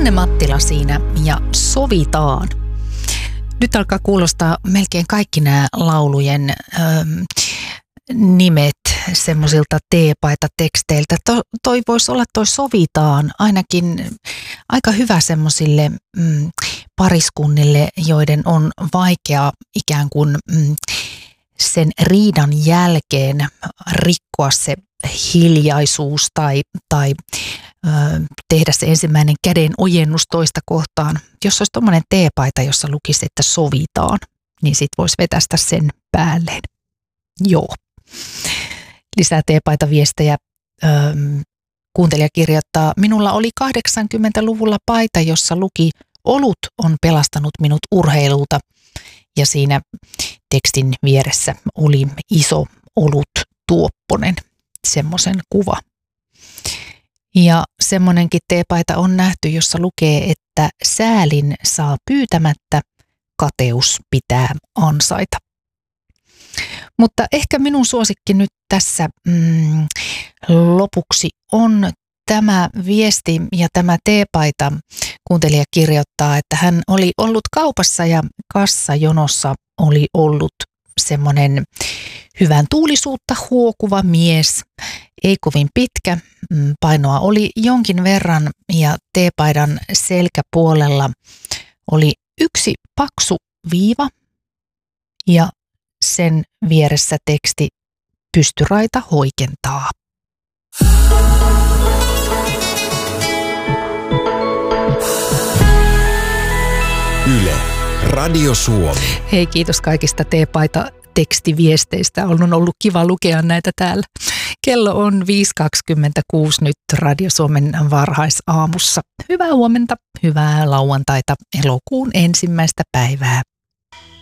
Janne Mattila siinä ja Sovitaan. Nyt alkaa kuulostaa melkein kaikki nämä laulujen nimet semmoisilta teepaitateksteiltä. Toi voisi olla toi Sovitaan ainakin aika hyvä semmoisille pariskunnille, joiden on vaikea ikään kuin sen riidan jälkeen rikkoa se hiljaisuus tai tehdä se ensimmäinen käden ojennus toista kohtaan. Jos olisi tommoinen teepaita, jossa lukisi, että sovitaan, niin sit voisi vetästä sen päälleen. Joo. Lisää teepaitaviestejä. Kuuntelija kirjoittaa, minulla oli 80-luvulla paita, jossa luki, olut on pelastanut minut urheilulta. Ja siinä tekstin vieressä oli iso olut tuopponen, semmoisen kuva. Ja semmoinenkin teepaita on nähty, jossa lukee, että säälin saa pyytämättä, kateus pitää ansaita. Mutta ehkä minun suosikki nyt tässä lopuksi on tämä viesti ja tämä teepaita. Kuuntelija kirjoittaa, että hän oli ollut kaupassa ja kassajonossa oli ollut semmoinen hyvän tuulisuutta huokuva mies. Ei kovin pitkä, painoa oli jonkin verran ja teepaidan selkäpuolella oli yksi paksu viiva ja sen vieressä teksti pystyraita hoikentaa. Yle, Radio Suomi. Hei, kiitos kaikista teepaita-tekstiviesteistä. On ollut kiva lukea näitä täällä. Kello on 5.26 nyt Radio Suomen varhaisaamussa. Hyvää huomenta, hyvää lauantaita, elokuun 1. päivää.